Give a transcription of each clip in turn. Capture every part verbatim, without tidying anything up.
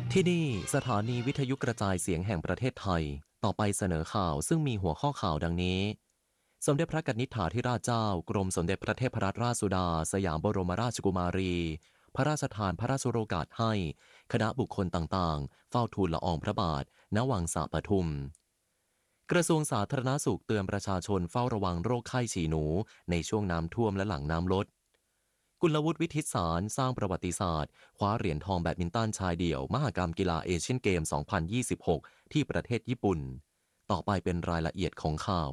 ที่นี่สถานีวิทยุกระจายเสียงแห่งประเทศไทยต่อไปเสนอข่าวซึ่งมีหัวข้อข่าวดังนี้สมเด็จพระกนิษฐาธิราชเจ้ากรมสมเด็จพระเทพรัตนราชสุดาสยามบรมราชกุมารีพระราชทานพระราชโองการให้คณะบุคคลต่างๆเฝ้าทูลละอองพระบาทณวังสะปทุมกระทรวงสาธารณสุขเตือนประชาชนเฝ้าระวังโรคไข้ฉี่หนูในช่วงน้ำท่วมและหลังน้ำลดกุลวุฒิวิทิตสารสร้างประวัติศาสตร์คว้าเหรียญทองแบดมินตันชายเดี่ยวมหกรรมกีฬาเอเชียนเกม สองพันยี่สิบหก ที่ประเทศญี่ปุ่นต่อไปเป็นรายละเอียดของข่าว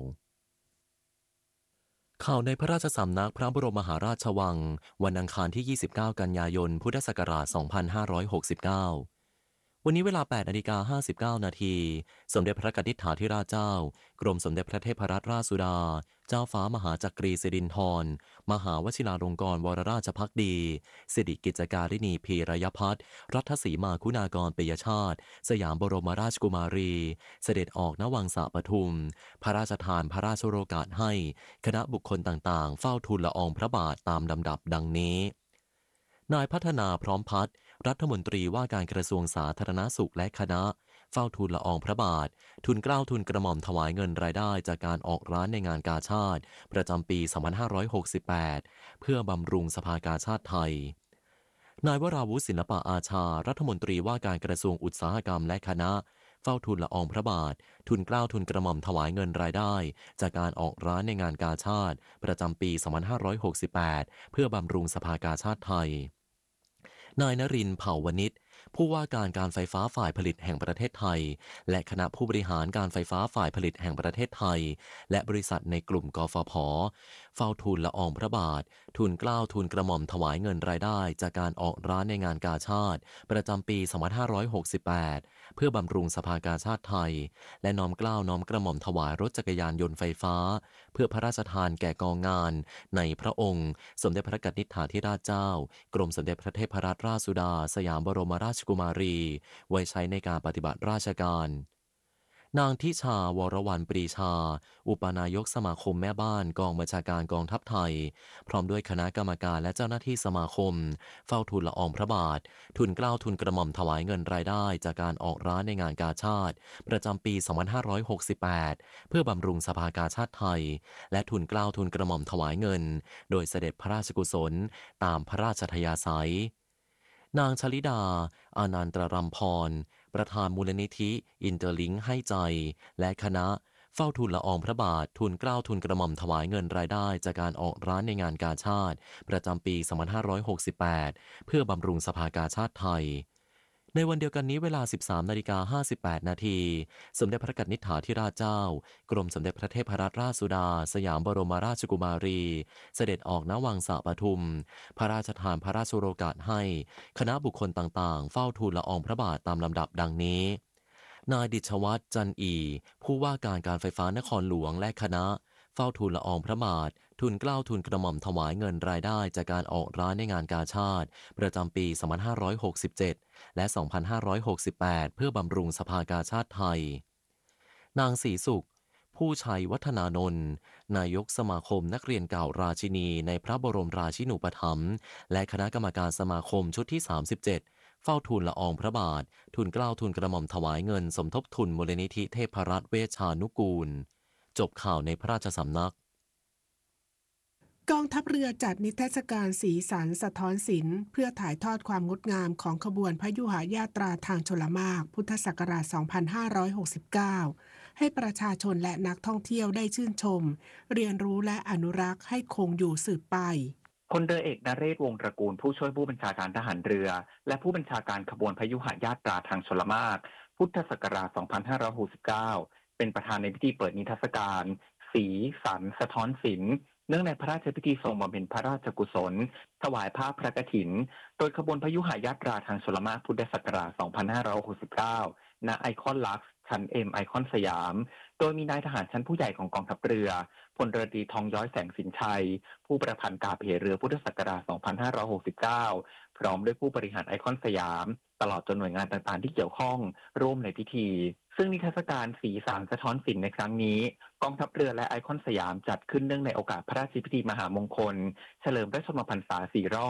ข่าวในพระราชสำนักพระบรมมหาราชวังวันอังคารที่ ยี่สิบเก้า กันยายน พุทธศักราช สองพันห้าร้อยหกสิบเก้าวันนี้เวลา แปดนาฬิกาห้าสิบเก้า นาทีสมเด็จพระกนิษฐาธิราชเจ้ากรมสมเด็จพระเทพรัตนราชสุดาเจ้าฟ้ามหาจักรีสิรินธรมหาวชิราลงกรณ์วรราชภักดีสิริกิจการินีพีรยพัฒน์รัฐสีมาคุณากรปิยชาติสยามบรมราชกุมารีเสด็จออกณวังสะปทุมพระราชทานพระราชโองการให้คณะบุคคลต่างๆเฝ้าทูลละอองพระบาทตามลำดับดังนี้นายพัฒนาพร้อมพัฒน์รัฐมนตรีว่าการกระทรวงสาธารณสุขและคณะเฝ้าทูลละอองพระบาททุนเกล้าทุนกระหม่อมถวายเงินรายได้จากการออกร้านในงานกาชาดประจำปี สองพันห้าร้อยหกสิบแปด เพื่อบำรุงสภากาชาดไทยนายวราวุฒิศิลปะอาชารัฐมนตรีว่าการกระทรวงอุตสาหกรรมและคณะเฝ้าทูลละอองพระบาททุนเกล้าทุนกระหม่อมถวายเงินรายได้จากการออกร้านในงานกาชาดประจำปี สองพันห้าร้อยหกสิบแปด เพื่อบำรุงสภากาชาดไทยนายนรินทร์เผ่าวณิชผู้ว่าการการไฟฟ้าฝ่ายผลิตแห่งประเทศไทยและคณะผู้บริหารการไฟฟ้าฝ่ายผลิตแห่งประเทศไทยและบริษัทในกลุ่มกฟผ.เฝ้าทูลละอองพระบาททูลเกล้าทูลกระหม่อมถวายเงินรายได้จากการออกร้านในงานกาชาดประจำปี สองพันห้าร้อยหกสิบแปด เพื่อบำรุงสภากาชาดไทยและน้อมเกล้าน้อมกระหม่อมถวายรถจักรยานยนต์ไฟฟ้าเพื่อพระราชทานแก่กองงานในพระองค์สมเด็จพระกนิษฐาธิราชเจ้ากรมสมเด็จพระเทพรัตนราชสุดาสยามบรมราชกุมารีไว้ใช้ในการปฏิบัติราชการนางทิชาวรวรรณปรีชาอุปนายกสมาคมแม่บ้านกองบัญชาการกองทัพไทยพร้อมด้วยคณะกรรมการและเจ้าหน้าที่สมาคมเฝ้าทูลละอองพระบาททุนเกล้าทุนกระหม่อมถวายเงินรายได้จากการออกร้านในงานกาชาดประจำปี สองพันห้าร้อยหกสิบแปด เพื่อบำรุงสภากาชาดไทยและทุนเกล้าทุนกระหม่อมถวายเงินโดยเสด็จพระราชกุศลตามพระราชทยาศัยนางชลิดาอานันตรรำพรประธานมูลนิธิอินเตอร์ลิงค์ให้ใจและคณะเฝ้าทูลละอองพระบาททุนเกล้าทุนกระหม่อมถวายเงินรายได้จากการออกร้านในงานกาชาดประจำปี สองพันห้าร้อยหกสิบแปด เพื่อบำรุงสภากาชาดไทยในวันเดียวกันนี้เวลา สิบสามนาฬิกาห้าสิบแปด นาทีสมเด็จพระกนิษฐาธิราชเจ้ากรมสมเด็จพระเทพรัตนราชสุดาสยามบรมราชกุมารีเสด็จออกณวังสะปทุมพระราชทานพระราชโองการให้คณะบุคคลต่างๆเฝ้าทูลละอองพระบาทตามลำดับดังนี้นายดิษฐวัฒน์จันอีผู้ว่าการการไฟฟ้านครหลวงและคณะเฝ้าทูลละอองพระบาททุนเกล้าทุนกระหม่อมถวายเงินรายได้จากการออกร้านในงานกาชาดประจำปี สองพันห้าร้อยหกสิบเจ็ด และ สองพันห้าร้อยหกสิบแปด เพื่อบำรุงสภากาชาดไทยนางศรีสุขผู้ชัยวัฒนานนท์นายกสมาคมนักเรียนเก่าราชินีในพระบรมราชินูปถัมภ์และคณะกรรมการสมาคมชุดที่ สามสิบเจ็ด เฝ้าทูลละอองพระบาททุนเกล้าทุนกระหม่อมถวายเงินสมทบทุนมูลนิธิเทพรัตน์เวชชานุกูลจบข่าวในพระราชสำนักกองทัพเรือจัดนิทรรศการสีสันสะท้อนศิลป์เพื่อถ่ายทอดความงดงามของขบวนพยุหญาตราทางชลมารพุทธศักราช สองพันห้าร้อยหกสิบเก้า ให้ประชาชนและนักท่องเที่ยวได้ชื่นชมเรียนรู้และอนุรักษ์ให้คงอยู่สืบไปพลเรือเอกนเรศวงศ์ตระกูลผู้ช่วยผู้บัญชาการทหารเรือและผู้บัญชาการขบวนพยุหญาตราทางชลมารพุทธศักราช สองพันห้าร้อยหกสิบเก้า เป็นประธานในพิธีเปิดนิทรรศการสีสันสะท้อนศิลป์เนื่องในพระราชพิธีทรงบำเพ็ญพระราชกุศลถวายผ้าพระกฐินโดยขบวนพยุหญาตราทางชลมารพุทธศักราช สองพันห้าร้อยหกสิบเก้า ณ ไอคอนลักซ์ชั้น M ไอคอนสยามโดยมีนายทหารชั้นผู้ใหญ่ของกองทัพเรือพลเรือตรีทองย้อยแสงสินชัยผู้ประพันธ์กาบเหเรือพุทธศักราช สองพันห้าร้อยหกสิบเก้า พร้อมด้วยผู้บริหารไอคอนสยามตลอดจนหน่วยงานต่างๆที่เกี่ยวข้องร่วมในพิธีซึ่งนิทรรศการสีสันสะท้อนศิลป์ในครั้งนี้กองทัพเรือและไอคอนสยามจัดขึ้นเนื่องในโอกาสพระราชพิธีมหามงคลเฉลิมพระชนมพรรษาสี่รอบ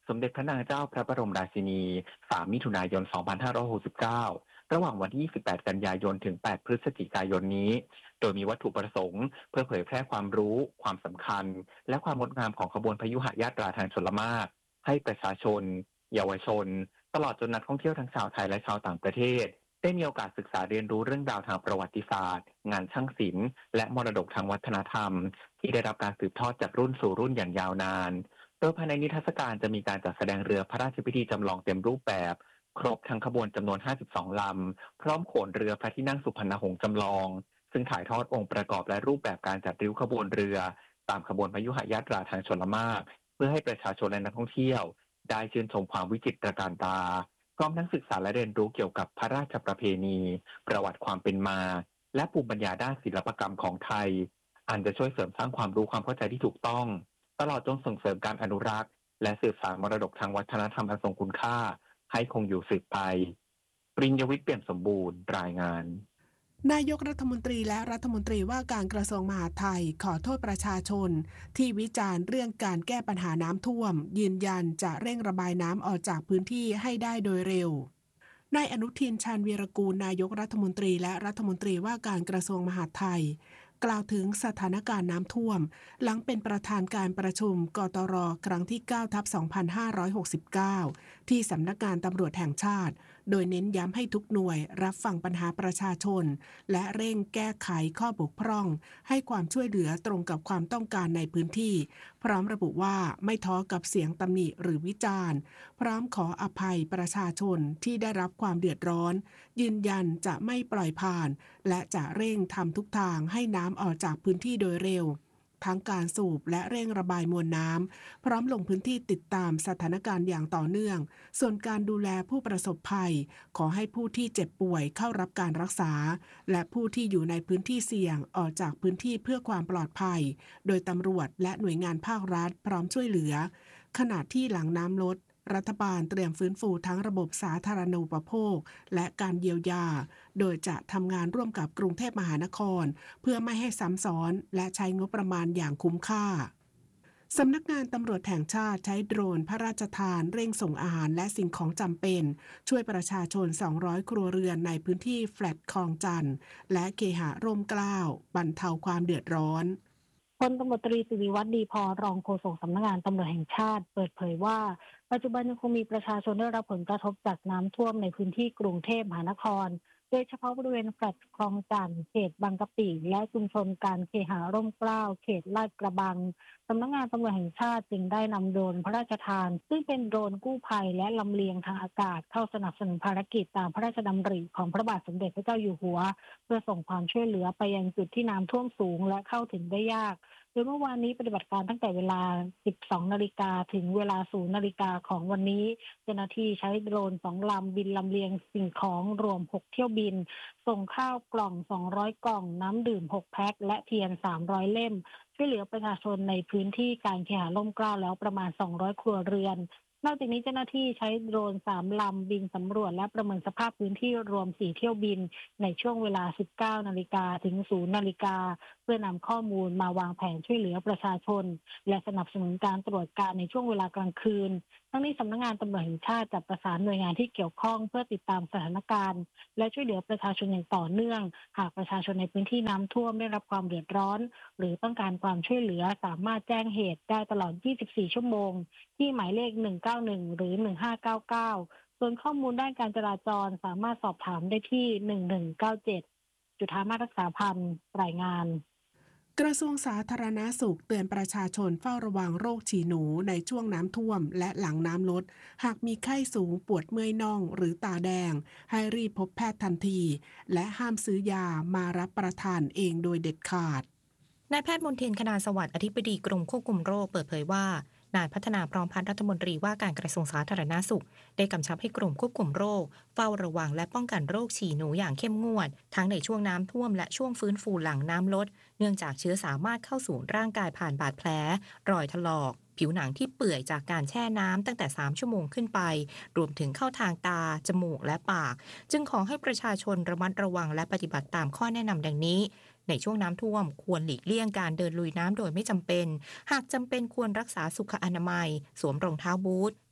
สมเด็จพระนางเจ้าพระบรมราชินี สาม มิถุนายน สองพันห้าร้อยหกสิบเก้า ระหว่างวันที่ ยี่สิบแปด กันยายน ถึง แปด พฤศจิกายนนี้ โดยมีวัตถุประสงค์เพื่อเผยแพร่ความรู้ ความสำคัญ และความงดงามของขบวนพยุหญาตราทางชลมารให้ประชาชน เยาวชน ตลอดจนนักท่องเที่ยวทั้งชาวไทยและชาวต่างประเทศได้มีโอกาสศึกษาเรียนรู้เรื่องราวทางประวัติศาสตร์ งานช่างศิลป์และมรดกทางวัฒนธรรมที่ได้รับการสืบทอดจากรุ่นสู่รุ่นอย่างยาวนานโดยภายในนิทรรศการจะมีการจัดแสดงเรือพระราชพิธีจำลองเต็มรูปแบบครบทั้งขบวนจำนวนห้าสิบสองลำพร้อมโขนเรือพระที่นั่งสุพรรณหงส์จำลองซึ่งถ่ายทอดองค์ประกอบและรูปแบบการจัดริ้วขบวนเรือตามขบวนพยุหญาตราทางชลมารเพื่อให้ประชาชนและนักท่องเที่ยวได้ชื่นชมความวิจิตรการตาพร้อมทั้งศึกษาและเรียนรู้เกี่ยวกับพระราชประเพณีประวัติความเป็นมาและภูมิปัญญาด้านศิลปกรรมของไทยอันจะช่วยเสริมสร้างความรู้ความเข้าใจที่ถูกต้องตลอดจนส่งเสริมการอนุรักษ์และสืบสานมรดกทางวัฒนธรรมอันทรงคุณค่าให้คงอยู่สืบไปปริญญวิทย์เปี่ยมสมบูรณ์รายงานนายกรัฐมนตรีและรัฐมนตรีว่าการกระทรวงมหาดไทยขอโทษประชาชนที่วิจารณ์เรื่องการแก้ปัญหาน้ำท่วมยืนยันจะเร่งระบายน้ำออกจากพื้นที่ให้ได้โดยเร็วนายอนุทินชาญวีรกูลนายกรัฐมนตรีและรัฐมนตรีว่าการกระทรวงมหาดไทยกล่าวถึงสถานการณ์น้ำท่วมหลังเป็นประธานการประชุมกตร.ครั้งที่ เก้าทับสองพันห้าร้อยหกสิบเก้า ที่สำนักงานตำรวจแห่งชาติโดยเน้นย้ำให้ทุกหน่วยรับฟังปัญหาประชาชนและเร่งแก้ไขข้อบกพร่องให้ความช่วยเหลือตรงกับความต้องการในพื้นที่พร้อมระบุว่าไม่ท้อกับเสียงตำหนิหรือวิจารณ์พร้อมขออภัยประชาชนที่ได้รับความเดือดร้อนยืนยันจะไม่ปล่อยผ่านและจะเร่งทำทุกทางให้น้ำออกจากพื้นที่โดยเร็วทั้งการสูบและเร่งระบายมวลน้ำพร้อมลงพื้นที่ติดตามสถานการณ์อย่างต่อเนื่องส่วนการดูแลผู้ประสบภัยขอให้ผู้ที่เจ็บป่วยเข้ารับการรักษาและผู้ที่อยู่ในพื้นที่เสี่ยงออกจากพื้นที่เพื่อความปลอดภัยโดยตำรวจและหน่วยงานภาครัฐพร้อมช่วยเหลือขณะที่หลังน้ำลดรัฐบาลเตรียมฟื้นฟูทั้งระบบสาธารณูปโภคและการเยียวยาโดยจะทำงานร่วมกับกรุงเทพมหานครเพื่อไม่ให้ซ้ำซ้อนและใช้งบประมาณอย่างคุ้มค่าสำนักงานตำรวจแห่งชาติใช้โดรนพระราชทานเร่งส่งอาหารและสิ่งของจำเป็นช่วยประชาชนสองร้อยครัวเรือนในพื้นที่แฟลตคลองจันทร์และเคหะร่มเกล้าบรรเทาความเดือดร้อนพลตำรวจตรีสิริวัฒน์ดีพอรองโฆษกสำนักงานตำรวจแห่งชาติเปิดเผยว่าปัจจุบันยังคงมีประชาชนได้รับผลกระทบจากน้ำท่วมในพื้นที่กรุงเทพมหานครโดยเฉพาะบริเวณแฟลตคลองจันทร์เขตบางกะปิและชุมชนการเคหะร่มเกล้าเขตลาดกระบังสำนักงานตำรวจแห่งชาติจึงได้นำโดรนพระราชทานซึ่งเป็นโดรนกู้ภัยและลำเลียงทางอากาศเข้าสนับสนุนภารกิจตามพระราชดำริของพระบาทสมเด็จพระเจ้าอยู่หัวเพื่อส่งความช่วยเหลือไปยังจุดที่น้ำท่วมสูงและเข้าถึงได้ยากโดยเมื่อวานนี้ปฏิบัติการตั้งแต่เวลา สิบสองนาฬิกา ถึงเวลา ศูนย์นาฬิกาของวันนี้เจ้าหน้าที่ใช้โดรนสองลำบินลำเลียงสิ่งของรวมหกเที่ยวบินส่งข้าวกล่องสองร้อยกล่องน้ำดื่มหกแพ็คและเทียนสามร้อยเล่มช่วยเหลือประชาชนในพื้นที่การเคหะร่มเกล้าแล้วประมาณสองร้อยครัวเรือนนอกจากนี้เจ้าหน้าที่ใช้โดรนสามลำบินสำรวจและประเมินสภาพพื้นที่รวมสี่เที่ยวบินในช่วงเวลา สิบเก้านาฬิกา ถึง ศูนย์นาฬิกาเพื่อนำข้อมูลมาวางแผนช่วยเหลือประชาชนและสนับสนุนการตรวจการในช่วงเวลากลางคืนทั้งนี้สำนักงานตำรวจแห่งชาติจะประสานหน่วยงานที่เกี่ยวข้องเพื่อติดตามสถานการณ์และช่วยเหลือประชาชนอย่างต่อเนื่องหากประชาชนในพื้นที่น้ำท่วมได้รับความเดือดร้อนหรือต้องการความช่วยเหลือสามารถแจ้งเหตุได้ตลอดยี่สิบสี่ชั่วโมงที่หมายเลขหนึ่งเก้าหนึ่งหรือหนึ่งห้าเก้าเก้าส่วนข้อมูลด้านการจราจรสามารถสอบถามได้ที่หนึ่งหนึ่งเก้าเจ็ดจุฑามาศรักษาพันธ์รายงานกระทรวงสาธารณสุขเตือนประชาชนเฝ้าระวังโรคฉี่หนูในช่วงน้ำท่วมและหลังน้ำลดหากมีไข้สูงปวดเมื่อยน่องหรือตาแดงให้รีบพบแพทย์ทันทีและห้ามซื้อยามารับประทานเองโดยเด็ดขาดนายแพทย์มนเทียน คณาสวัสดิ์อธิบดีกรมควบคุมโรคเปิดเผยว่านายพัฒนาพร้อมพัฒน์รัฐมนตรีว่าการกระทรวงสาธารณสุขได้กำชับให้กรมควบคุมโรคเฝ้าระวังและป้องกันโรคฉี่หนูอย่างเข้มงวดทั้งในช่วงน้ำท่วมและช่วงฟื้นฟูหลังน้ำลดเนื่องจากเชื้อสามารถเข้าสู่ร่างกายผ่านบาดแผลรอยถลอกผิวหนังที่เปื่อยจากการแช่น้ำตั้งแต่สามชั่วโมงขึ้นไปรวมถึงเข้าทางตาจมูกและปากจึงขอให้ประชาชนระมัดระวังและปฏิบัติตามข้อแนะนำดังนี้ในช่วงน้ำท่วมควรหลีกเลี่ยงการเดินลุยน้ำโดยไม่จำเป็นหากจำเป็นควรรักษาสุขอนามัยสวมรองเท้าบูท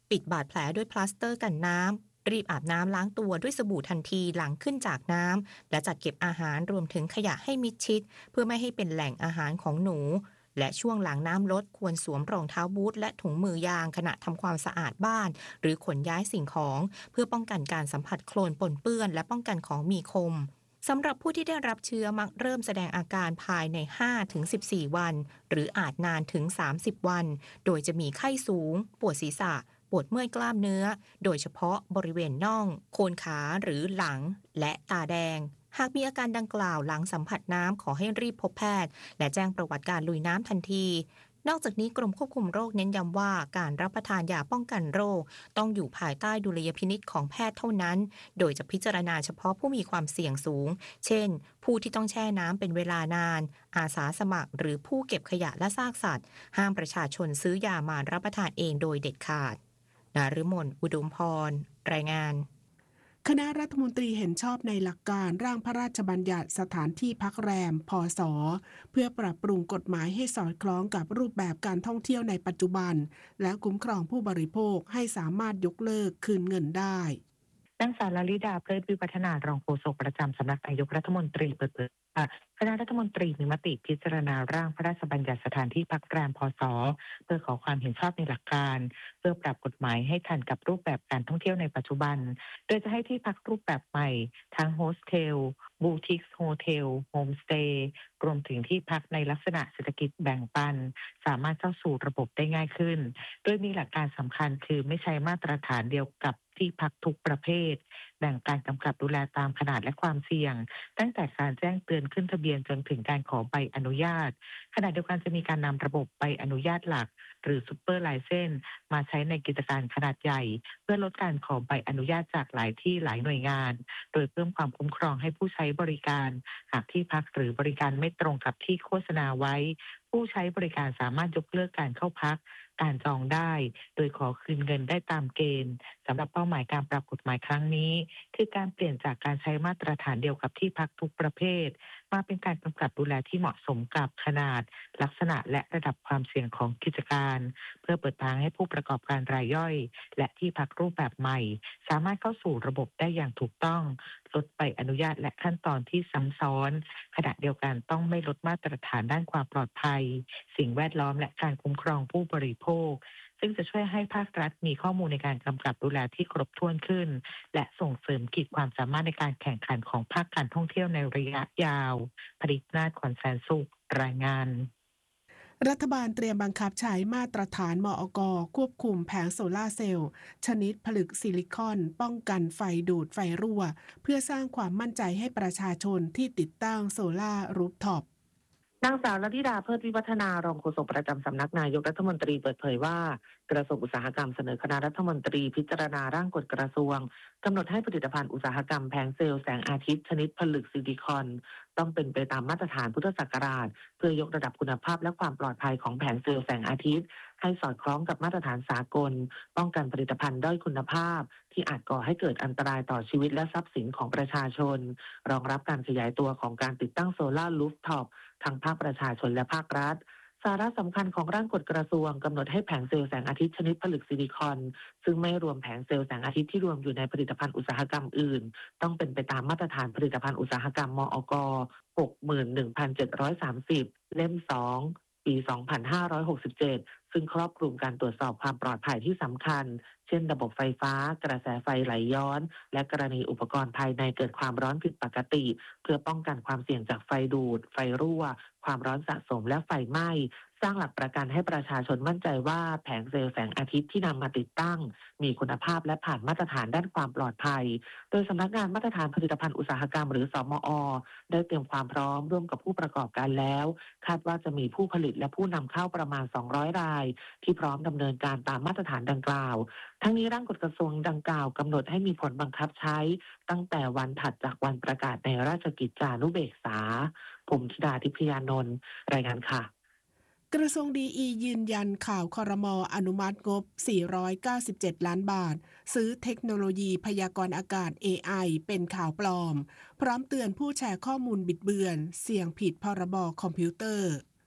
ปิดบาดแผลด้วยพลาสเตอร์กันน้ำรีบอาบน้ำล้างตัวด้วยสบู่ทันทีหลังขึ้นจากน้ำและจัดเก็บอาหารรวมถึงขยะให้มิดชิดเพื่อไม่ให้เป็นแหล่งอาหารของหนูและช่วงหลังน้ำลดควรสวมรองเท้าบูทและถุงมือยางขณะทำความสะอาดบ้านหรือขนย้ายสิ่งของเพื่อป้องกันการสัมผัสโคลนปนเปื้อนและป้องกันของมีคมสำหรับผู้ที่ได้รับเชื้อมักเริ่มแสดงอาการภายใน ห้าถึงสิบสี่ วันหรืออาจนานถึง สามสิบ วันโดยจะมีไข้สูงปวดศีรษะปวดเมื่อยกล้ามเนื้อโดยเฉพาะบริเวณน่องโคนขาหรือหลังและตาแดงหากมีอาการดังกล่าวหลังสัมผัสน้ำขอให้รีบพบแพทย์และแจ้งประวัติการลุยน้ำทันทีนอกจากนี้กรมควบคุมโรคเน้นย้ำว่าการรับประทานยาป้องกันโรคต้องอยู่ภายใต้ดุลยพินิจของแพทย์เท่านั้นโดยจะพิจารณาเฉพาะผู้มีความเสี่ยงสูงเช่นผู้ที่ต้องแช่น้ำเป็นเวลานานอาสาสมัครหรือผู้เก็บขยะและซากสัตว์ห้ามประชาชนซื้อยามารับประทานเองโดยเด็ดขาดนฤมลอุดมพรรายงานคณะรัฐมนตรีเห็นชอบในหลักการร่างพระราชบัญญัติสถานที่พักแรมพศเพื่อปรับปรุงกฎหมายให้สอดคล้องกับรูปแบบการท่องเที่ยวในปัจจุบันและคุ้มครองผู้บริโภคให้สามารถยกเลิกคืนเงินได้นางสาวลลิดาเพลิดวิวัฒนารองโฆษกประจำสำนักนายกรัฐมนตรีเปิดเผยว่าคณะรัฐมนตรีมีมติพิจารณาร่างพระราชบัญญัติสถานที่พักแรมพศเพื่อขอความเห็นชอบในหลักการเพื่อปรับกฎหมายให้ทันกับรูปแบบการท่องเที่ยวในปัจจุบันโดยจะให้ที่พักรูปแบบใหม่ทั้งโฮสเทลบูติกโฮเทลโฮมสเตย์รวมถึงที่พักในลักษณะเศรษฐกิจแบ่งปันสามารถเข้าสู่ระบบได้ง่ายขึ้นโดยมีหลักการสำคัญคือไม่ใช้มาตรฐานเดียวกับที่พักทุกประเภทแบ่งการกำกับดูแลตามขนาดและความเสี่ยงตั้งแต่การแจ้งเตือนขึ้นทะเบียนจนถึงการขอใบอนุญาตขณะเดียวกันจะมีการนำระบบใบอนุญาตหลักหรือซุปเปอร์ไลเซนส์มาใช้ในกิจการขนาดใหญ่เพื่อลดการขอใบอนุญาตจากหลายที่หลายหน่วยงานโดยเพิ่มความคุ้มครองให้ผู้ใช้บริการหากที่พักหรือบริการไม่ตรงกับที่โฆษณาไว้ผู้ใช้บริการสามารถยกเลิกการเข้าพักการจองได้โดยขอคืนเงินได้ตามเกณฑ์สำหรับเป้าหมายการปรับกฎหมายครั้งนี้คือการเปลี่ยนจากการใช้มาตรฐานเดียวกับที่พักทุกประเภทมาเป็นการกำกับดูแลที่เหมาะสมกับขนาดลักษณะและระดับความเสี่ยงของกิจการเพื่อเปิดทางให้ผู้ประกอบการรายย่อยและที่พักรูปแบบใหม่สามารถเข้าสู่ระบบได้อย่างถูกต้องลดใบอนุญาตและขั้นตอนที่ซ้ำซ้อนขณะเดียวกันต้องไม่ลดมาตรฐานด้านความปลอดภัยสิ่งแวดล้อมและการคุ้มครองผู้บริโภคซึ่งจะช่วยให้ภาครัฐมีข้อมูลในการกำกับดูแลที่ครบถ้วนขึ้นและส่งเสริมขีดความสามารถในการแข่งขันของภาคการท่องเที่ยวในระยะยาวผลิตนาถ คอนแสนสุขรายงานรัฐบาลเตรียมบังคับใช้มาตรฐานมอก.ควบคุมแผงโซลาร์เซลล์ชนิดผลึกซิลิคอนป้องกันไฟดูดไฟรั่วเพื่อสร้างความมั่นใจให้ประชาชนที่ติดตั้งโซลาร์รูฟท็อปนางสาวลลิดาเพิดวิวัฒนารองโฆษกประจำสำนักนายกรัฐมนตรีเปิดเผยว่ากระทรวงอุตสาหกรรมเสนอคณะรัฐมนตรีพิจารณาร่างกฎกระทรวงกำหนดให้ผลิตภัณฑ์อุตสาหกรรมแผงเซลล์แสงอาทิตย์ชนิดผลึกซิลิคอนต้องเป็นไปตามมาตรฐานพุทธศักราชเพื่อยกระดับคุณภาพและความปลอดภัยของแผงเซลล์แสงอาทิตย์ให้สอดคล้องกับมาตรฐานสากลป้องกันผลิตภัณฑ์ด้อยคุณภาพที่อาจก่อให้เกิดอันตรายต่อชีวิตและทรัพย์สินของประชาชนรองรับการขยายตัวของการติดตั้งโซลาร์รูฟท็อปทั้งภาคประชาชนและภาครัฐสาระสำคัญของร่างกฎกระทรวงกำหนดให้แผงเซลล์แสงอาทิตย์ชนิดผลึกซิลิคอนซึ่งไม่รวมแผงเซลล์แสงอาทิตย์ที่รวมอยู่ในผลิตภัณฑ์อุตสาหกรรมอื่นต้องเป็นไปตามมาตรฐานผลิตภัณฑ์อุตสาหกรรมมอก. หกหมื่นหนึ่งพันเจ็ดร้อยสามสิบ เล่มสองปีสองพันห้าร้อยหกสิบเจ็ดซึ่งครอบคลุมการตรวจสอบความปลอดภัยที่สำคัญเช่นระบบไฟฟ้ากระแสไฟไหลย้อนและกรณีอุปกรณ์ภายในเกิดความร้อนผิดปกติเพื่อป้องกันความเสี่ยงจากไฟดูดไฟรั่วความร้อนสะสมและไฟไหม้สร้างหลักประกันให้ประชาชนมั่นใจว่าแผงเซลล์แสงอาทิตย์ที่นำมาติดตั้งมีคุณภาพและผ่านมาตรฐานด้านความปลอดภัยโดยสำนักงานมาตรฐานผลิตภัณฑ์อุตสาหกรรมหรือสมอ.ได้เตรียมความพร้อมร่วมกับผู้ประกอบการแล้วคาดว่าจะมีผู้ผลิตและผู้นำเข้าประมาณสองร้อยรายที่พร้อมดำเนินการตามมาตรฐานดังกล่าวทั้งนี้ร่างกฎกระทรวงดังกล่าวกำหนดให้มีผลบังคับใช้ตั้งแต่วันถัดจากวันประกาศในราชกิจจานุเบกษาผมธิดาทิพยานนท์รายงานค่ะกระทรวงดีอียืนยันข่าวครม.อนุมัติงบสี่ร้อยเก้าสิบเจ็ดล้านบาทซื้อเทคโนโลยีพยากรณ์อากาศ เอ ไอ เป็นข่าวปลอมพร้อมเตือนผู้แชร์ข้อมูลบิดเบือนเสี่ยงผิดพรบคอมพิวเตอร์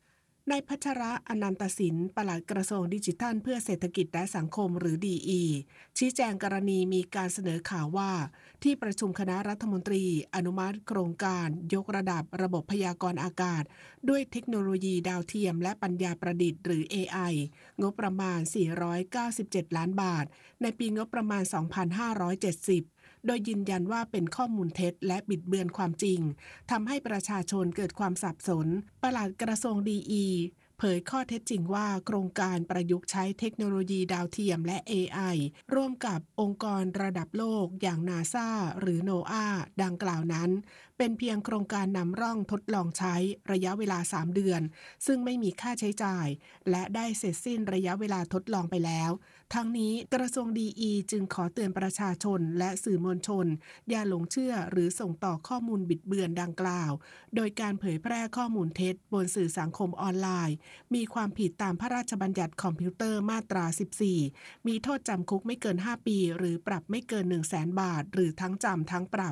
นายพัชระอนันตสินปลัดกระทรวงดิจิทัลเพื่อเศรษฐกิจและสังคมหรือ ดี อี ชี้แจงกรณีมีการเสนอข่าวว่าที่ประชุมคณะรัฐมนตรีอนุมัติโครงการยกระดับระบบพยากรณ์อากาศด้วยเทคโนโลยีดาวเทียมและปัญญาประดิษฐ์หรือ เอ ไอ งบประมาณสี่ร้อยเก้าสิบเจ็ดล้านบาทในปีงบประมาณสองพันห้าร้อยเจ็ดสิบโดยยืนยันว่าเป็นข้อมูลเท็จและบิดเบือนความจริงทำให้ประชาชนเกิดความสับสนปลัดกระทรวง ดี อี เผยข้อเท็จจริงว่าโครงการประยุกต์ใช้เทคโนโลยีดาวเทียมและ เอ ไอ ร่วมกับองค์กรระดับโลกอย่าง NASA หรือ โนอา ดังกล่าวนั้นเป็นเพียงโครงการนำร่องทดลองใช้ระยะเวลาสามเดือนซึ่งไม่มีค่าใช้จ่ายและได้เสร็จสิ้นระยะเวลาทดลองไปแล้วทั้งนี้กระทรวง ดี อี จึงขอเตือนประชาชนและสื่อมวลชนอย่าหลงเชื่อหรือส่งต่อข้อมูลบิดเบือนดังกล่าวโดยการเผยแพร่ข้อมูลเท็จบนสื่อสังคมออนไลน์มีความผิดตามพระราชบัญญัติคอมพิวเตอร์มาตราสิบสี่มีโทษจำคุกไม่เกินห้าปีหรือปรับไม่เกิน หนึ่งแสน บาทหรือทั้งจำทั้งปรับ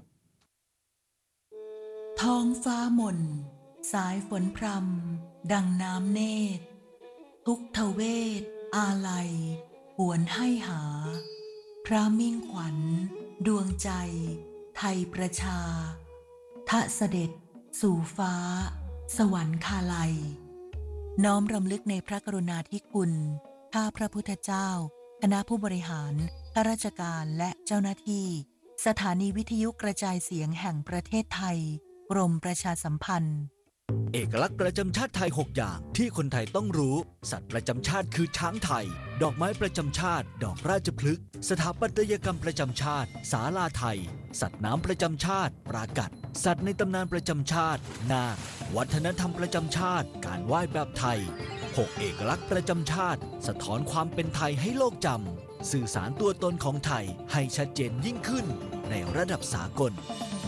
ท้องฟ้ามนสายฝนพรำดังน้ำเนตรทุกทเวทอาลัยหวนให้หาพระมิ่งขวัญดวงใจไทยประชาทะเสด็จสู่ฟ้าสวรรคาลัยน้อมรำลึกในพระกรุณาธิคุณข้าพระพุทธเจ้าคณะผู้บริหารข้าราชการและเจ้าหน้าที่สถานีวิทยุกระจายเสียงแห่งประเทศไทยกรมประชาสัมพันธ์เอกลักษณ์ประจำชาติไทยหกอย่างที่คนไทยต้องรู้สัตว์ประจำชาติคือช้างไทยดอกไม้ประจำชาติดอกราชพฤกษ์สถาปัตยกรรมประจำชาติศาลาไทยสัตว์น้ำประจำชาติปรากัดสัตว์ในตำนานประจำชาตินาควัฒนธรรมประจำชาติการไหว้แบบไทยหกเอกลักษณ์ประจำชาติสะท้อนความเป็นไทยให้โลกจำสื่อสารตัวตนของไทยให้ชัดเจนยิ่งขึ้นในระดับสากล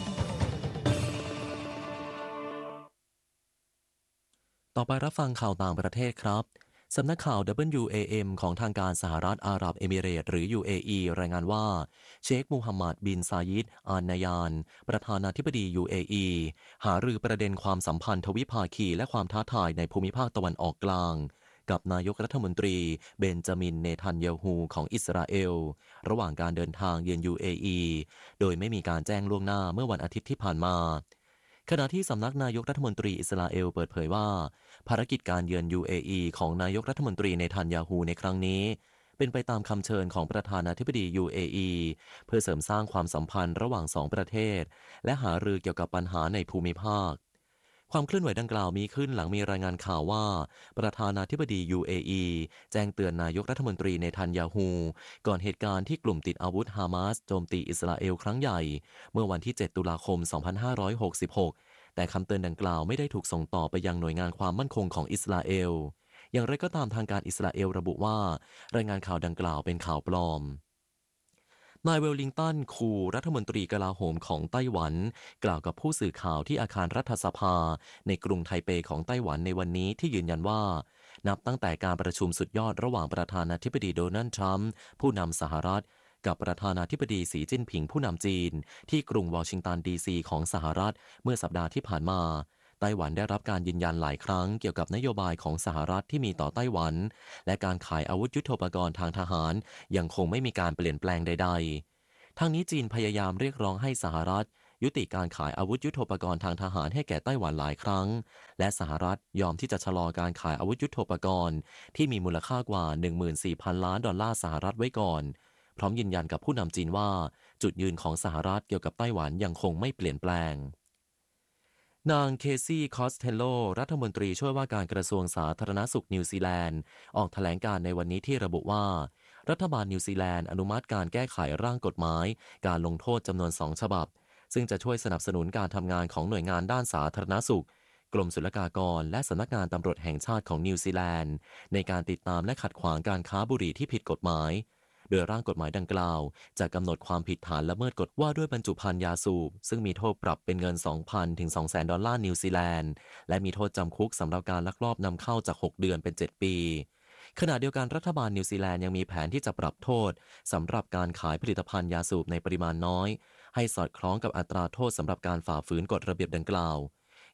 ต่อไปรับฟังข่าวต่างประเทศครับสำนักข่าว ดับเบิลยู เอ เอ็ม ของทางการสหรัฐอาหรับเอมิเรตส์หรือ ยู เอ อี รายงานว่าเชคมูฮัมหมัดบินซายิดอัลนายานประธานาธิบดี ยู เอ อี หารือประเด็นความสัมพันธ์ทวิภาคีและความท้าทายในภูมิภาคตะวันออกกลางกับนายกรัฐมนตรีเบนจามินเนทันยาฮูของอิสราเอลระหว่างการเดินทางเยือน ยู เอ อี โดยไม่มีการแจ้งล่วงหน้าเมื่อวันอาทิตย์ที่ผ่านมาขณะที่สำนักนายกรัฐมนตรีอิสราเอลเปิดเผยว่าภารกิจการเยือน ยู เอ อี ของนายกรัฐมนตรีเนทันยาฮูในครั้งนี้เป็นไปตามคำเชิญของประธานาธิบดี ยู เอ อี เพื่อเสริมสร้างความสัมพันธ์ระหว่างสองประเทศและหารือเกี่ยวกับปัญหาในภูมิภาคความเคลื่อนไหวดังกล่าวมีขึ้นหลังมีรายงานข่าวว่าประธานาธิบดี ยู เอ อี แจ้งเตือนนายกรัฐมนตรีเนทันยาฮูก่อนเหตุการณ์ที่กลุ่มติดอาวุธฮามาสโจมตีอิสราเอลครั้งใหญ่เมื่อวันที่เจ็ดตุลาคมสองพันห้าร้อยหกสิบหกแต่คำเตือนดังกล่าวไม่ได้ถูกส่งต่อไปยังหน่วยงานความมั่นคงของอิสราเอลอย่างไรก็ตามทางการอิสราเอลระบุว่ารายงานข่าวดังกล่าวเป็นข่าวปลอมนายเวลลิงตันคูรัฐมนตรีกลาโหมของไต้หวันกล่าวกับผู้สื่อข่าวที่อาคารรัฐสภาในกรุงไทเปของไต้หวันในวันนี้ที่ยืนยันว่านับตั้งแต่การประชุมสุดยอดระหว่างประธานาธิบดีโดนัลด์ทรัมป์ผู้นำสหรัฐกับประธานาธิบดีสีจิ้นผิงผู้นำจีนที่กรุงวอชิงตันดีซีของสหรัฐเมื่อสัปดาห์ที่ผ่านมาไต้หวันได้รับการยืนยันหลายครั้งเกี่ยวกับนโยบายของสหรัฐที่มีต่อไต้หวันและการขายอาวุธยุทโธปกรณ์ทางทหารยังคงไม่มีการเปลี่ยนแปลงใดๆทั้งนี้จีนพยายามเรียกร้องให้สหรัฐยุติการขายอาวุธยุทโธปกรณ์ทางทหารให้แก่ไต้หวันหลายครั้งและสหรัฐยอมที่จะชะลอการขายอาวุธยุทโธปกรณ์ที่มีมูลค่ากว่า หนึ่งหมื่นสี่พัน ล้านดอลลาร์สหรัฐไว้ก่อนพร้อมยืนยันกับผู้นำจีนว่าจุดยืนของสหรัฐเกี่ยวกับไต้หวันยังคงไม่เปลี่ยนแปลงนางเคซี่คอสเทลโลรัฐมนตรีช่วยว่าการกระทรวงสาธารณสุขนิวซีแลนด์ออกแถลงการในวันนี้ที่ระบุว่ารัฐบาลนิวซีแลนด์อนุมัติการแก้ไขร่างกฎหมายการลงโทษจำนวนสองฉบับซึ่งจะช่วยสนับสนุนการทำงานของหน่วยงานด้านสาธารณสุขกรมศุลกากรและสำนักงานตำรวจแห่งชาติของนิวซีแลนด์ในการติดตามและขัดขวางการค้าบุหรี่ที่ผิดกฎหมายโดยร่างกฎหมายดังกล่าวจะกำหนดความผิดฐานละเมิดกฎว่าด้วยบรรจุภัณฑ์ยาสูบซึ่งมีโทษปรับเป็นเงิน สองพัน ถึง สองแสน ดอลลาร์นิวซีแลนด์และมีโทษจำคุกสำหรับการลักลอบนำเข้าจากหกเดือนเป็นเจ็ดปีขณะเดียวกันรัฐบาลนิวซีแลนด์ยังมีแผนที่จะปรับโทษสำหรับการขายผลิตภัณฑ์ยาสูบในปริมาณน้อยให้สอดคล้องกับอัตราโทษสำหรับการฝ่าฝืนกฎระเบียบดังกล่าว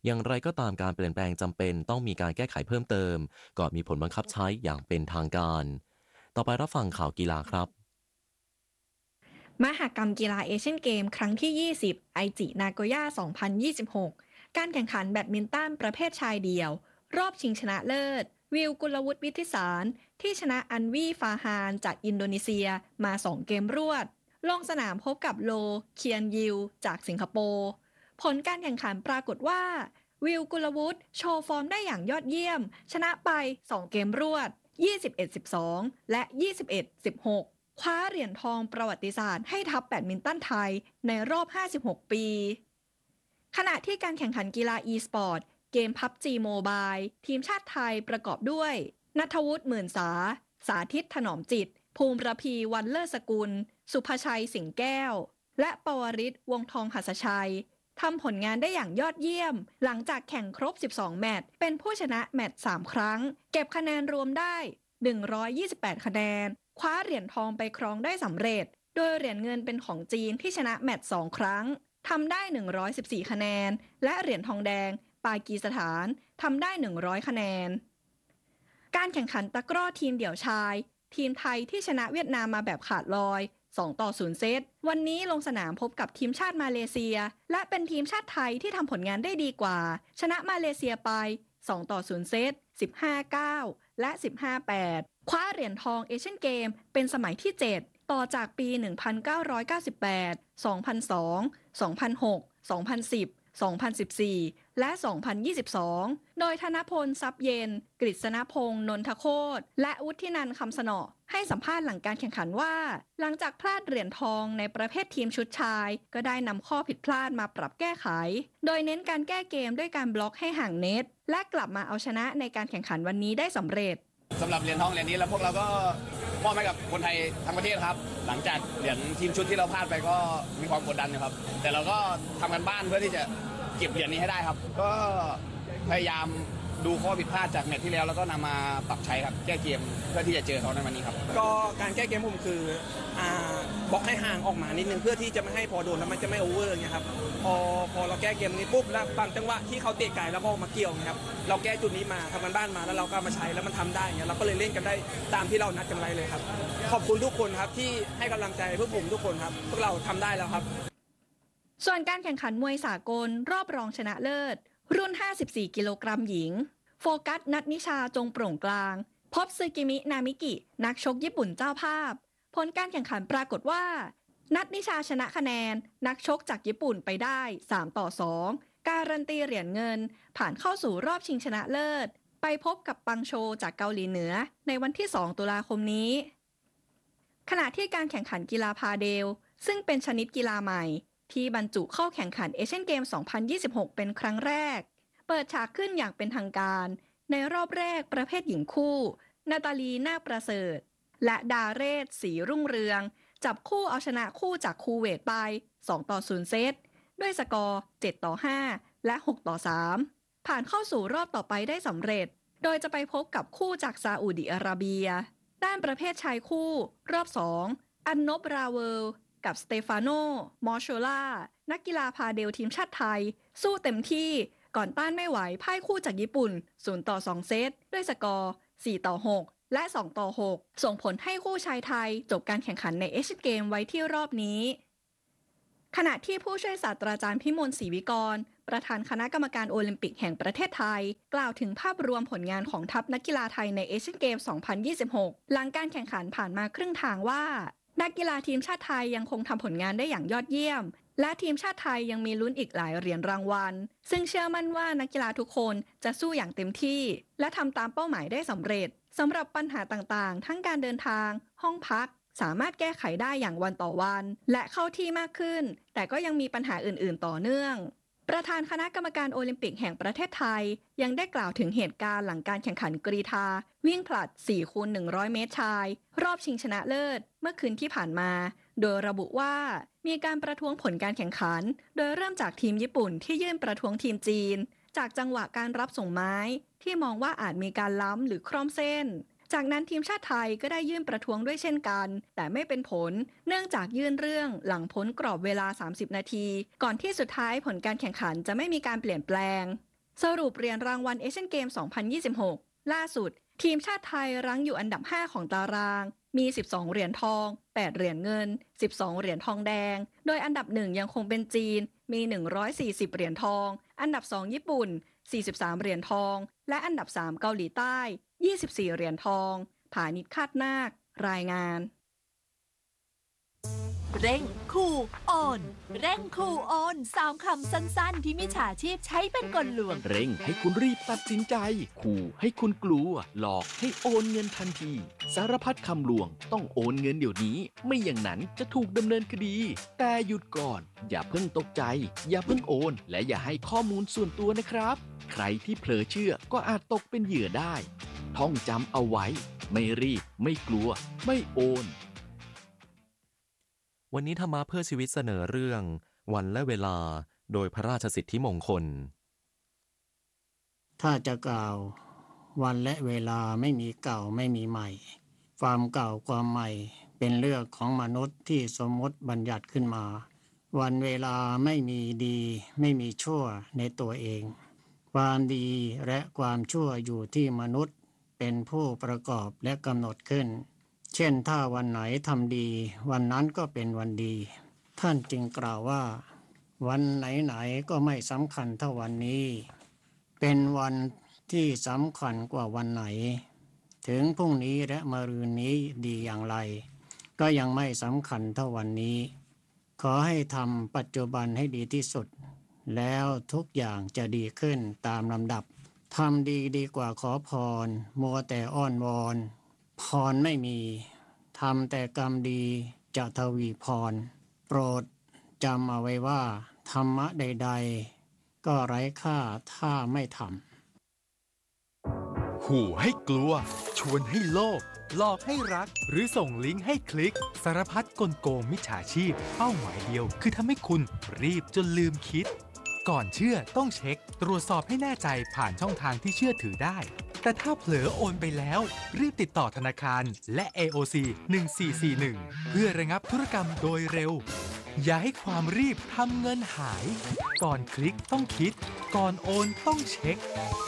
อย่างไรก็ตามการเปลี่ยนแปลงจำเป็นต้องมีการแก้ไขเพิ่มเติมก่อนมีผลบังคับใช้อย่างเป็นทางการต่อไปรับฟังข่าวกีฬาครับมหกรรมกีฬาเอเชียนเกมครั้งที่ ยี่สิบ ไอจิ นาโกย่า สองพันยี่สิบหก การแข่งขันแบดมินตันประเภทชายเดี่ยวรอบชิงชนะเลิศวิวกุลวุฒิวิทิสารที่ชนะอันวีฟาฮานจากอินโดนีเซียมาสองเกมรวดลงสนามพบกับโลเคียนยิวจากสิงคโปร์ผลการแข่งขันปรากฏว่าวิวกุลวุฒิโชว์ฟอร์มได้อย่างยอดเยี่ยมชนะไปสองเกมรวด ยี่สิบเอ็ด สิบสอง และ ยี่สิบเอ็ด สิบหก คว้าเหรียญทองประวัติศาสตร์ให้ทัพแบดมินตันไทยในรอบห้าสิบหกปีขณะที่การแข่งขันกีฬา e-sport เกม พับจี Mobile ทีมชาติไทยประกอบด้วยณัฐวุฒิหมื่นสาสาธิตถนอมจิตภูมิระพีวันเลิศสกุลสุภชัยสิงห์แก้วและปวริศวงศ์ทองหัสชัยทำผลงานได้อย่างยอดเยี่ยมหลังจากแข่งครบสิบสองแมตช์เป็นผู้ชนะแมตช์สามครั้งเก็บคะแนนรวมได้หนึ่งร้อยยี่สิบแปดคะแนนคว้าเหรียญทองไปครองได้สำเร็จโดยเหรียญเงินเป็นของจีนที่ชนะแมตช์สองครั้งทำได้หนึ่งร้อยสิบสี่คะแนนและเหรียญทองแดงปากีสถานทำได้หนึ่งร้อยคะแนนการแข่งขันตะกร้อทีมเดี่ยวชายทีมไทยที่ชนะเวียดนามมาแบบขาดลอยสองต่อศูนย์เซตวันนี้ลงสนามพบกับทีมชาติมาเลเซียและเป็นทีมชาติไทยที่ทำผลงานได้ดีกว่าชนะมาเลเซียไปสองต่อศูนย์เซต สิบห้า เก้า และ สิบห้า แปด คว้าเหรียญทองเอเชียนเกมเป็นสมัยที่เจ็ดต่อจากปี หนึ่งพันเก้าร้อยเก้าสิบแปด สองพันสอง สองพันหก สองพันสิบ สองพันสิบสี่ และ สองพันยี่สิบสอง โดยธนพล ทรัพย์เย็นกฤษณพงษ์นนทโคตรและวุฒินันท์คำสนอให้สัมภาษณ์หลังการแข่งขันว่าหลังจากพลาดเหรียญทองในประเภททีมชุดชายก็ได้นำข้อผิดพลาดมาปรับแก้ไขโดยเน้นการแก้เกมด้วยการบล็อกให้ห่างเน็ตและกลับมาเอาชนะในการแข่งขันวันนี้ได้สำเร็จสำหรับเหรียญทองเหรียญนี้แล้วพวกเราก็มอบให้กับคนไทยทั้งประเทศครับหลังจากเหรียญทีมชุดที่เราพลาดไปก็มีความกดดันนะครับแต่เราก็ทำกันบ้านเพื่อที่จะเก็บเหรียญนี้ให้ได้ครับก็พยายามดูข้อผิดพลาดจากแมตช์ที่แล้วแล้วก็นำมาปรับใช้ครับแก้เกมเพื่อที่จะเจอเขาในวันนี้ครับก็การแก้เกมผมคืออ่าบล็อกให้ห่างออกมานิดนึงเพื่อที่จะไม่ให้พอโดนแล้วมันจะไม่โอเวอร์อย่างเงี้ยครับพอพอเราแก้เกมนี้ปุ๊บแล้วบางจังหวะที่เขาเตะไก่แล้วก็มาเกี่ยวนะครับเราแก้จุดนี้มาทำกันบ้านมาแล้วเราก็มาใช้แล้วมันทำได้เงี้ยเราก็เลยเล่นกันได้ตามที่เรานัดกันไว้เลยครับขอบคุณทุกคนครับที่ให้กำลังใจพวกผมทุกคนครับพวกเราทำได้แล้วครับส่วนการแข่งขันมวยสากลรอบรองชนะเลิศรุ่นห้าสิบสี่กิโลกรัมหญิงโฟกัสนัทนิชาจงโปร่งกลางพบซึกิมินามิกินักชกญี่ปุ่นเจ้าภาพผลการแข่งขันปรากฏว่านัทนิชาชนะคะแนนนักชกจากญี่ปุ่นไปได้สามต่อสองการันตีเหรียญเงินผ่านเข้าสู่รอบชิงชนะเลิศไปพบกับปังโชจากเกาหลีเหนือในวันที่สองตุลาคมนี้ขณะที่การแข่งขันกีฬาพาเดลซึ่งเป็นชนิดกีฬาใหม่ที่บรรจุเข้าแข่งขันเอเชียนเกม สองพันยี่สิบหก เป็นครั้งแรกเปิดฉากขึ้นอย่างเป็นทางการในรอบแรกประเภทหญิงคู่นาตาลีนาคประเสริฐและดาเรศศรีรุ่งเรืองจับคู่เอาชนะคู่จากคูเวตไปสองต่อศูนย์เซตด้วยสกอร์เจ็ดต่อห้าและหกต่อสามผ่านเข้าสู่รอบต่อไปได้สำเร็จโดยจะไปพบกับคู่จากซาอุดิอาระเบียด้านประเภทชายคู่รอบสองอันนบราเวลกับสเตฟานโนมอร์โชล่านักกีฬาพาเดลทีมชาติไทยสู้เต็มที่ก่อนต้านไม่ไหวพ่ายคู่จากญี่ปุ่นศูนย์ต่อสองเซตด้วยสกอร์สี่ต่อหกและสองต่อหกส่งผลให้คู่ชายไทยจบการแข่งขันในเอเชียนเกมไว้ที่รอบนี้ขณะที่ผู้ช่วยศาสตราจารย์พิมลศรีวิกรประธานคณะกรรมการโอลิมปิกแห่งประเทศไทยกล่าวถึงภาพรวมผลงานของทัพนักกีฬาไทยในเอเชียนเกม สองพันยี่สิบหก หลังการแข่งขันผ่านมาครึ่งทางว่านักกีฬาทีมชาติไทยยังคงทำผลงานได้อย่างยอดเยี่ยมและทีมชาติไทยยังมีลุ้นอีกหลายเหรียญรางวัลซึ่งเชื่อมั่นว่านักกีฬาทุกคนจะสู้อย่างเต็มที่และทำตามเป้าหมายได้สำเร็จสำหรับปัญหาต่างๆทั้งการเดินทางห้องพักสามารถแก้ไขได้อย่างวันต่อวันและเข้าที่มากขึ้นแต่ก็ยังมีปัญหาอื่นๆต่อเนื่องประธานคณะกรรมการโอลิมปิกแห่งประเทศไทยยังได้กล่าวถึงเหตุการณ์หลังการแข่งขันกรีฑาวิ่งผลัด สี่คูณหนึ่งร้อย เมตรชายรอบชิงชนะเลิศเมื่อคืนที่ผ่านมาโดยระบุว่ามีการประท้วงผลการแข่งขันโดยเริ่มจากทีมญี่ปุ่นที่ยื่นประท้วงทีมจีนจากจังหวะการรับส่งไม้ที่มองว่าอาจมีการล้ำหรือคร่อมเส้นจากนั้นทีมชาติไทยก็ได้ยื่นประท้วงด้วยเช่นกันแต่ไม่เป็นผลเนื่องจากยื่นเรื่องหลังพ้นกรอบเวลาสามสิบนาทีก่อนที่สุดท้ายผลการแข่งขันจะไม่มีการเปลี่ยนแปลงสรุปเหรียญรางวัลเอเชียนเกม สองพันยี่สิบหก ล่าสุดทีมชาติไทยรั้งอยู่อันดับห้าของตารางมีสิบสองเหรียญทองแปดเหรียญเงินสิบสองเหรียญทองแดงโดยอันดับหนึ่งยังคงเป็นจีนมีหนึ่งร้อยสี่สิบเหรียญทองอันดับสองญี่ปุ่นสี่สิบสามเหรียญทองและอันดับสามเกาหลีใต้ยี่สิบสี่เหรียญทองผานิชคาดนาครายงานเร่งคูโอนเร่งคูโอนสามคำสั้นๆที่มิจฉาชีพใช้เป็นกลลวงเร่งให้คุณรีบตัดสินใจขู่ให้คุณกลัวหลอกให้โอนเงินทันทีสารพัดคำลวงต้องโอนเงินเดี๋ยวนี้ไม่อย่างนั้นจะถูกดำเนินคดีแต่หยุดก่อนอย่าเพิ่งตกใจอย่าเพิ่งโอนและอย่าให้ข้อมูลส่วนตัวนะครับใครที่เผลอเชื่อก็อาจตกเป็นเหยื่อได้ท่องจำเอาไว้ไม่รีบไม่กลัวไม่โอนวันนี้ธรรมะเพื่อชีวิตเสนอเรื่องวันและเวลาโดยพระราชสิทธิมงคลถ้าจะกล่าววันและเวลาไม่มีเก่าไม่มีใหม่ความเก่าความใหม่เป็นเรื่องของมนุษย์ที่สมมติบัญญัติขึ้นมาวันเวลาไม่มีดีไม่มีชั่วในตัวเองความดีและความชั่วอยู่ที่มนุษย์เป็นผู้ประกอบและกำหนดขึ้นเช่นถ้าวันไหนทำดีวันนั้นก็เป็นวันดีท่านจึงกล่าวว่าวันไหนๆก็ไม่สำคัญเท่าวันนี้เป็นวันที่สำคัญกว่าวันไหนถึงพรุ่งนี้และมะรืนนี้ดีอย่างไรก็ยังไม่สำคัญเท่าวันนี้ขอให้ทำปัจจุบันให้ดีที่สุดแล้วทุกอย่างจะดีขึ้นตามลำดับทำดีดีกว่าขอพรมัวแต่อ้อนวอนพรไม่มีทำแต่กรรมดีจะทวีพรโปรดจำเอาไว้ว่าธรรมะใดๆก็ไร้ค่าถ้าไม่ทำขู่ให้กลัวชวนให้โลภหลอกให้รักหรือส่งลิงก์ให้คลิกสารพัดกลโกงมิจฉาชีพเป้าหมายเดียวคือทำให้คุณรีบจนลืมคิดก่อนเชื่อต้องเช็คตรวจสอบให้แน่ใจผ่านช่องทางที่เชื่อถือได้แต่ถ้าเผลอโอนไปแล้วรีบติดต่อธนาคารและ เอ โอ ซี หนึ่งสี่สี่หนึ่งเพื่อระงับธุรกรรมโดยเร็วอย่าให้ความรีบทำเงินหายก่อนคลิกต้องคิดก่อนโอนต้องเช็ค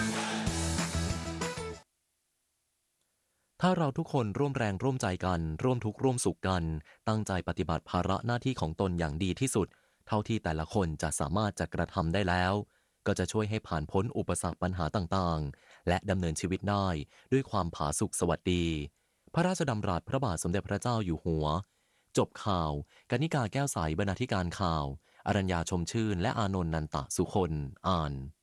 ถ้าเราทุกคนร่วมแรงร่วมใจกันร่วมทุกข์ร่วมสุขกันตั้งใจปฏิบัติภาระหน้าที่ของตนอย่างดีที่สุดเท่าที่แต่ละคนจะสามารถจะกระทำได้แล้วก็จะช่วยให้ผ่านพ้นอุปสรรคปัญหาต่างๆและดำเนินชีวิตได้ด้วยความผาสุกสวัสดีพระราชดำรัสพระบาทสมเด็จพระเจ้าอยู่หัวจบข่าวกนิกาแก้วใสบรรณาธิการข่าวอรัญญาชมชื่นและอานนท์นันตะสุคนอ่าน